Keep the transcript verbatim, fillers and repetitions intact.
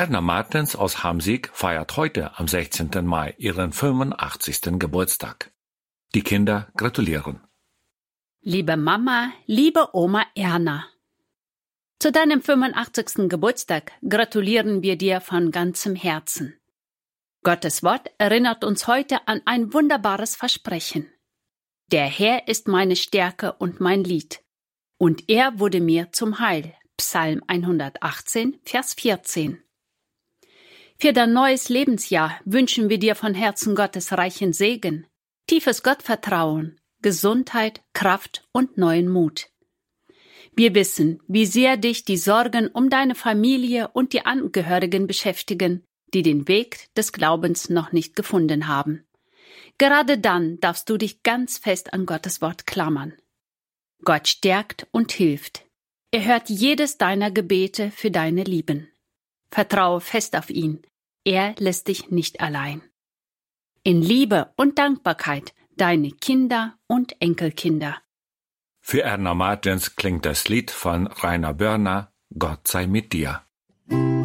Erna Martens aus Hamsig feiert heute am sechzehnten Mai ihren fünfundachtzigsten Geburtstag. Die Kinder gratulieren. Liebe Mama, liebe Oma Erna, zu deinem fünfundachtzigsten Geburtstag gratulieren wir dir von ganzem Herzen. Gottes Wort erinnert uns heute an ein wunderbares Versprechen. Der Herr ist meine Stärke und mein Lied, und er wurde mir zum Heil. Psalm hundertachtzehn, Vers vierzehn. Für dein neues Lebensjahr wünschen wir dir von Herzen Gottes reichen Segen, tiefes Gottvertrauen, Gesundheit, Kraft und neuen Mut. Wir wissen, wie sehr dich die Sorgen um deine Familie und die Angehörigen beschäftigen, die den Weg des Glaubens noch nicht gefunden haben. Gerade dann darfst du dich ganz fest an Gottes Wort klammern. Gott stärkt und hilft. Er hört jedes deiner Gebete für deine Lieben. Vertraue fest auf ihn. Er lässt dich nicht allein. In Liebe und Dankbarkeit deine Kinder und Enkelkinder. Für Erna Martens klingt das Lied von Rainer Börner, Gott sei mit dir.